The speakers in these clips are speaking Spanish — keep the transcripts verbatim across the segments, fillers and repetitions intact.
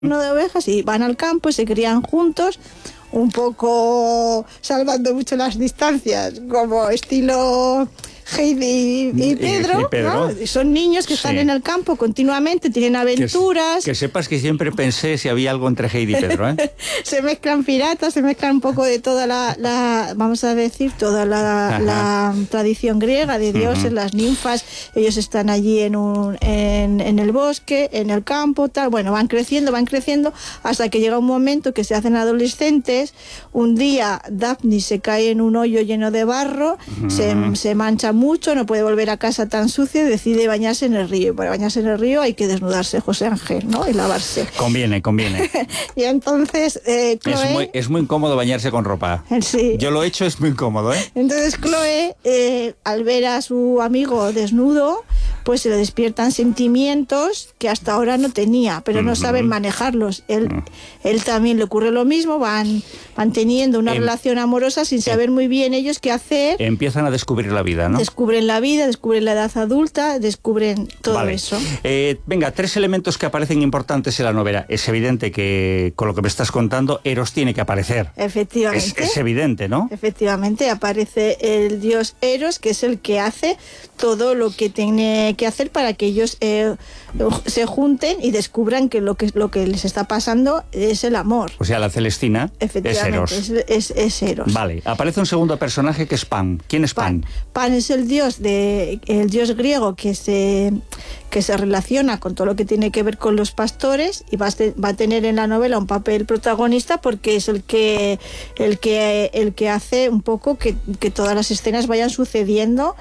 uno de ovejas y van al campo y se crían juntos, un poco salvando mucho las distancias, como estilo Heidi y Pedro, y Pedro. ¿no? Son niños que están sí. en el campo continuamente, tienen aventuras. Que, que sepas que siempre pensé si había algo entre Heidi y Pedro, ¿eh? Se mezclan piratas, se mezclan un poco de toda la, la vamos a decir, toda la, la tradición griega de dioses, uh-huh. las ninfas. Ellos están allí en, un, en, en el bosque, en el campo, tal. Bueno, van creciendo, van creciendo, hasta que llega un momento que se hacen adolescentes. Un día Daphne se cae en un hoyo lleno de barro, uh-huh. se, se mancha mucho, no puede volver a casa tan sucio y decide bañarse en el río. Y para bañarse en el río hay que desnudarse, José Ángel, ¿no? Y lavarse. Conviene, conviene. Y entonces eh, Chloe... Es muy, es muy incómodo bañarse con ropa. Sí. Yo lo he hecho, es muy incómodo, ¿eh? Entonces Chloe, eh, al ver a su amigo desnudo, pues se le despiertan sentimientos que hasta ahora no tenía, pero no uh-huh. saben manejarlos. Él, uh-huh. él también le ocurre lo mismo, van, van teniendo una em, relación amorosa sin saber em, muy bien ellos qué hacer. Empiezan a descubrir la vida, ¿no? Descubren la vida, descubren la edad adulta, descubren todo vale. eso. Eh, venga, tres elementos que aparecen importantes en la novela. Es evidente que con lo que me estás contando, Eros tiene que aparecer. Efectivamente. Es, es evidente, ¿no? Efectivamente, aparece el dios Eros, que es el que hace todo lo que tiene que hacer para que ellos eh, se junten y descubran que lo que lo que les está pasando es el amor. O sea, la Celestina es Eros. Es, es, es Eros. Vale, aparece un segundo personaje que es Pan. ¿Quién es Pan? Pan, Pan es el dios de el dios griego que se que se relaciona con todo lo que tiene que ver con los pastores y va a, va a tener en la novela un papel protagonista porque es el que el que el que hace un poco que, que todas las escenas vayan sucediendo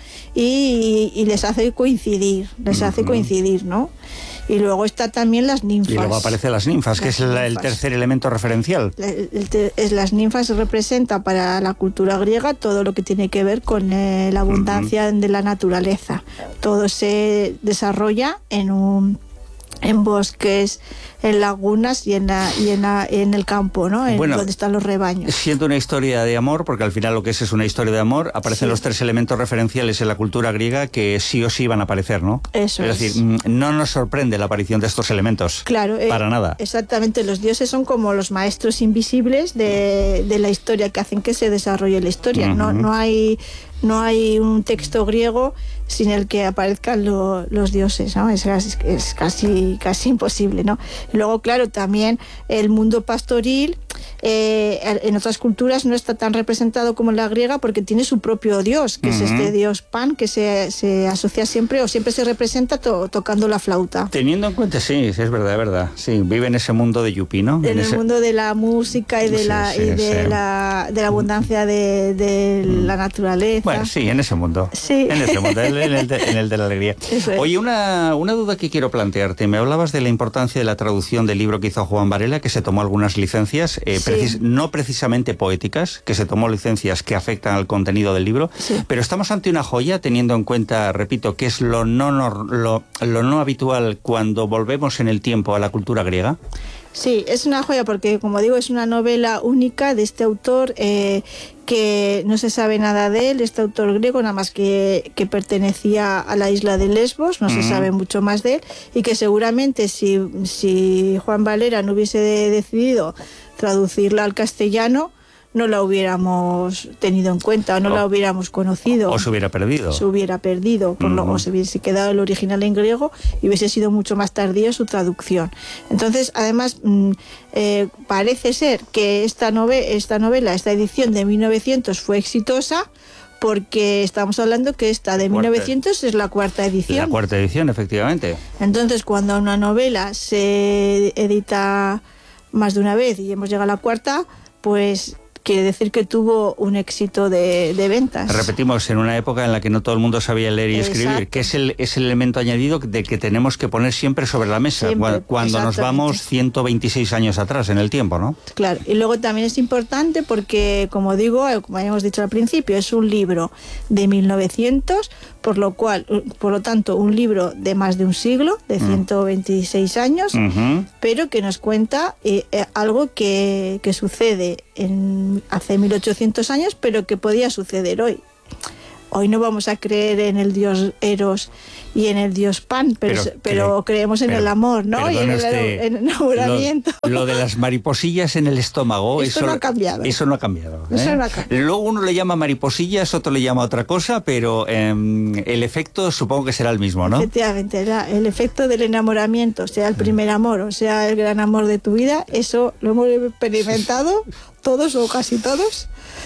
y, y les hace coincidir, les uh-huh. hace coincidir, ¿no? Y luego está también las ninfas. Y luego aparecen las ninfas, las que es ninfas. El tercer elemento referencial. El, el, el, es, las ninfas representan para la cultura griega todo lo que tiene que ver con eh, la abundancia uh-huh. de la naturaleza. Todo se desarrolla en un en bosques, en lagunas y en la, y en, la, en el campo, ¿no? En bueno, donde están los rebaños. Siendo una historia de amor, porque al final lo que es es una historia de amor, aparecen sí. los tres elementos referenciales en la cultura griega que sí o sí van a aparecer, ¿no? Eso es. Es decir, no nos sorprende la aparición de estos elementos. Claro. Para eh, nada. Exactamente, los dioses son como los maestros invisibles de, de la historia, que hacen que se desarrolle la historia. Uh-huh. No, no hay... No hay un texto griego sin el que aparezcan lo, los dioses, ¿no? Es, es casi, casi imposible, ¿no? Y luego, claro, también el mundo pastoril eh, en otras culturas no está tan representado como en la griega porque tiene su propio dios, que uh-huh. es este dios Pan, que se, se asocia siempre o siempre se representa to, tocando la flauta. Teniendo en cuenta, sí, es verdad, es verdad. Sí, vive en ese mundo de Yupi, ¿no? En, en el ese... mundo de la música y de, sí, la, sí, y de, sí. la, de la abundancia de, de mm. la naturaleza. Bueno, sí, en ese mundo. Sí. En ese mundo, en el de, en el de la alegría. Eso es. Oye, una, una duda que quiero plantearte. Me hablabas de la importancia de la traducción del libro que hizo Juan Varela, que se tomó algunas licencias, eh, sí. precis, no precisamente poéticas, que se tomó licencias que afectan al contenido del libro, sí. pero estamos ante una joya, teniendo en cuenta, repito, que es lo no, no, lo, lo no habitual cuando volvemos en el tiempo a la cultura griega. Sí, es una joya porque, como digo, es una novela única de este autor eh, que no se sabe nada de él, este autor griego, nada más que, que pertenecía a la isla de Lesbos, no uh-huh. se sabe mucho más de él, y que seguramente si, si Juan Valera no hubiese de, decidido traducirla al castellano, no la hubiéramos tenido en cuenta, o no o, la hubiéramos conocido. O se hubiera perdido. Se hubiera perdido, por uh-huh. lo, o se hubiese quedado el original en griego y hubiese sido mucho más tardío su traducción. Entonces, además, mmm, eh, parece ser que esta, nove esta novela, esta edición de mil novecientos fue exitosa, porque estamos hablando que esta de mil novecientos es la cuarta edición. La cuarta edición, efectivamente. Entonces, cuando una novela se edita más de una vez y hemos llegado a la cuarta, pues quiere decir que tuvo un éxito de, de ventas. Repetimos, en una época en la que no todo el mundo sabía leer y Exacto. escribir, que es el, es el elemento añadido de que tenemos que poner siempre sobre la mesa, siempre, cuando nos vamos ciento veintiséis años atrás en el tiempo, ¿no? Claro, y luego también es importante porque, como digo, como habíamos dicho al principio, es un libro de mil novecientos, por lo cual, por lo tanto, un libro de más de un siglo, de ciento veintiséis años, uh-huh. pero que nos cuenta eh, eh, algo que, que sucede en, hace mil ochocientos años, pero que podía suceder hoy. Hoy no vamos a creer en el dios Eros y en el dios Pan, pero, pero, pero creemos en pero, el amor, ¿no? Y en el, este, en el enamoramiento. Lo, lo de las mariposillas en el estómago, Esto eso no ha cambiado. Eso no ha cambiado. ¿eh? Eso no ha cambiado. Luego uno le llama mariposillas, otro le llama otra cosa, pero eh, el efecto supongo que será el mismo, ¿no? Efectivamente, era el efecto del enamoramiento, sea el primer amor o sea el gran amor de tu vida, eso lo hemos experimentado todos o casi todos.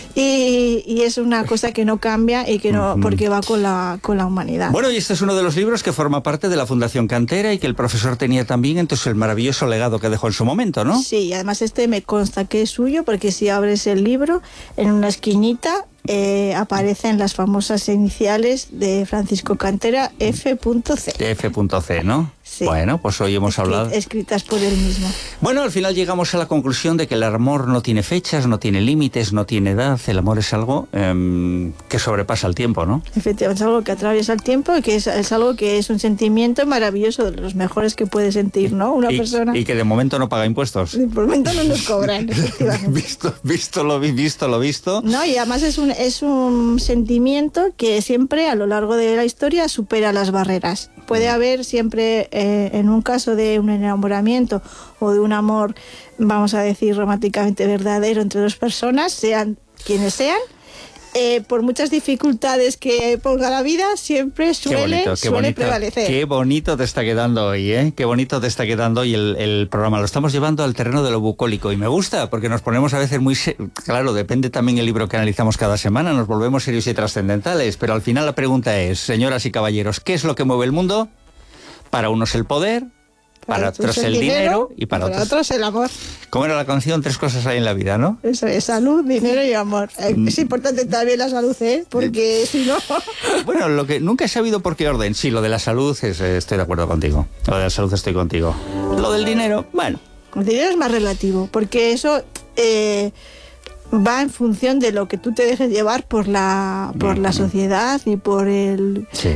Y, y es una cosa que no cambia y que no, porque va con la, con la humanidad. Bueno, y este es uno de los libros que forma parte de la Fundación Cantera y que el profesor tenía también, entonces el maravilloso legado que dejó en su momento, ¿no? Sí, además este me consta que es suyo, porque si abres el libro, en una esquinita eh, aparecen las famosas iniciales de Francisco Cantera, F C. F C, ¿no? Sí. Bueno, pues hoy hemos Escrit hablado... Escritas por él mismo. Bueno, al final llegamos a la conclusión de que el amor no tiene fechas, no tiene límites, no tiene edad. El amor es algo eh, que sobrepasa el tiempo, ¿no? Efectivamente, es algo que atraviesa el tiempo y que es, es algo que es un sentimiento maravilloso, de los mejores que puede sentir, ¿no? Una y, persona... Y que de momento no paga impuestos. De momento no nos cobran, efectivamente. visto, visto lo visto, lo visto. No, y además es un, es un sentimiento que siempre a lo largo de la historia supera las barreras. Puede haber siempre, eh, en un caso de un enamoramiento o de un amor, vamos a decir, románticamente verdadero entre dos personas, sean quienes sean, eh, por muchas dificultades que ponga la vida, siempre suele, qué bonito, qué suele bonito, prevalecer. Qué bonito te está quedando hoy, ¿eh? Qué bonito te está quedando hoy el, el programa. Lo estamos llevando al terreno de lo bucólico y me gusta porque nos ponemos a veces muy... Claro, depende también el libro que analizamos cada semana, nos volvemos serios y trascendentales, pero al final la pregunta es, señoras y caballeros, ¿qué es lo que mueve el mundo? Para unos el poder, para, para otros el dinero, dinero y para, para otros... otros el amor. ¿Cómo era la canción? Tres cosas hay en la vida, ¿no? Eso es, salud, dinero y amor. Mm. Es importante también la salud, ¿eh? Porque si no... Bueno, lo que nunca he sabido por qué orden. Sí, lo de la salud, es, estoy de acuerdo contigo. Lo de la salud estoy contigo. Lo del dinero, bueno. El dinero es más relativo, porque eso... Eh, va en función de lo que tú te dejes llevar por la, por mm. la sociedad y por el... Sí.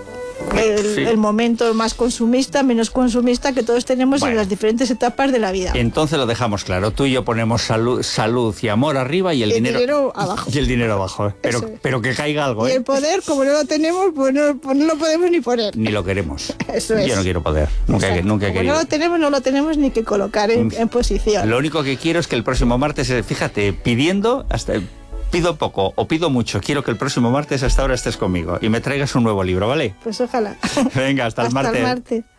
El, sí. el momento más consumista, menos consumista que todos tenemos bueno, en las diferentes etapas de la vida. Entonces lo dejamos claro, tú y yo ponemos salud, salud y amor arriba y el, el dinero, dinero abajo. Y el dinero abajo, pero, es. pero que caiga algo. Y ¿eh? el poder, como no lo tenemos, pues no, pues no lo podemos ni poner. Ni lo queremos. Eso es. Yo no quiero poder, nunca, o sea, nunca he como querido. no lo tenemos, no lo tenemos ni que colocar en, en posición. Lo único que quiero es que el próximo martes, fíjate, pidiendo hasta... Pido poco o pido mucho, quiero que el próximo martes a esta hora estés conmigo y me traigas un nuevo libro, ¿vale? Pues ojalá. Venga, hasta, hasta el martes. El martes.